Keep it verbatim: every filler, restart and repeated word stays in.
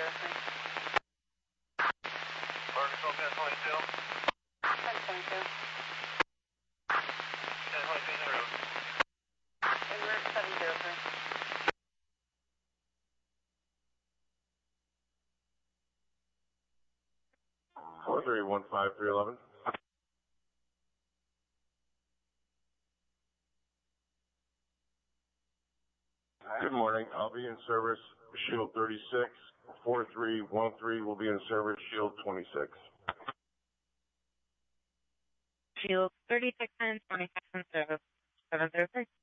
Control ten twenty-two. ten twenty-two. ten twenty-two en route. En route seven zero three. four three one five three eleven. Good morning. I'll be in service, Shield thirty-six. four three one three will be in service, Shield twenty-six. Shield thirty-six and twenty-six in service, seven zero three.